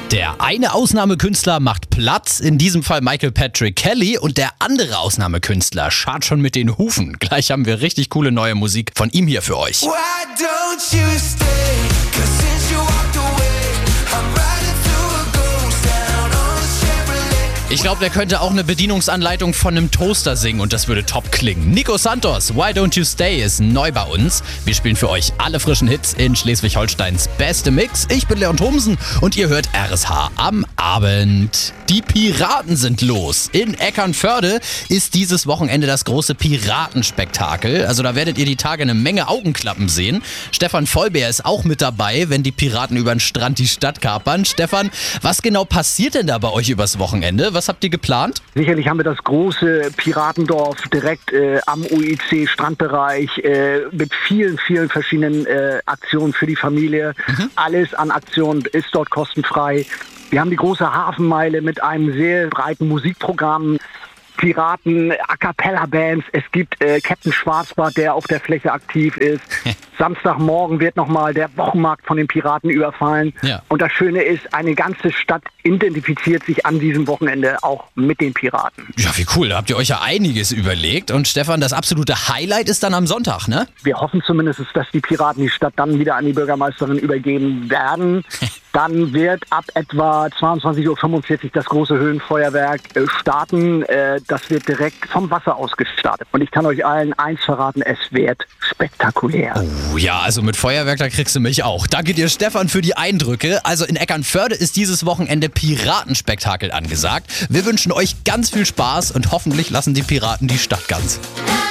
Der eine Ausnahmekünstler macht Platz, in diesem Fall Michael Patrick Kelly, und der andere Ausnahmekünstler scharrt schon mit den Hufen. Gleich haben wir richtig coole neue Musik von ihm hier für euch. Ich glaube, der könnte auch eine Bedienungsanleitung von einem Toaster singen und das würde top klingen. Nico Santos, Why Don't You Stay ist neu bei uns. Wir spielen für euch alle frischen Hits in Schleswig-Holsteins beste Mix. Ich bin Leon Thomsen und ihr hört RSH am Abend. Die Piraten sind los. In Eckernförde ist dieses Wochenende das große Piratenspektakel. Also da werdet ihr die Tage eine Menge Augenklappen sehen. Stefan Vollbeer ist auch mit dabei, wenn die Piraten über den Strand die Stadt kapern. Stefan, was genau passiert denn da bei euch übers Wochenende? Was habt ihr geplant? Sicherlich haben wir das große Piratendorf direkt am UIC Strandbereich mit vielen verschiedenen Aktionen für die Familie. Alles an Aktionen ist dort kostenfrei. Wir haben die große Hafenmeile mit einem sehr breiten Musikprogramm. Piraten, A-Cappella-Bands, es gibt Captain Schwarzbart, der auf der Fläche aktiv ist. Samstagmorgen wird nochmal der Wochenmarkt von den Piraten überfallen. Ja. Und das Schöne ist, eine ganze Stadt identifiziert sich an diesem Wochenende auch mit den Piraten. Ja, wie cool, da habt ihr euch ja einiges überlegt. Und Stefan, das absolute Highlight ist dann am Sonntag, ne? Wir hoffen zumindest, dass die Piraten die Stadt dann wieder an die Bürgermeisterin übergeben werden. Dann wird ab etwa 22.45 Uhr das große Höhenfeuerwerk starten. Das wird direkt vom Wasser aus gestartet. Und ich kann euch allen eins verraten, es wird spektakulär. Oh ja, also mit Feuerwerk, da kriegst du mich auch. Danke dir, Stefan, für die Eindrücke. Also in Eckernförde ist dieses Wochenende Piratenspektakel angesagt. Wir wünschen euch ganz viel Spaß und hoffentlich lassen die Piraten die Stadt ganz.